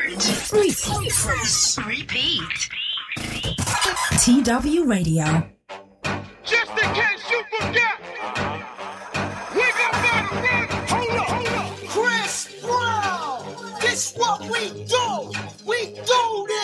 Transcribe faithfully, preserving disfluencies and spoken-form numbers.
Repeat. Repeat. T W Radio. Just in case you forget, we got better run. Hold up, hold up. Chris Brown, this what we do. We do this.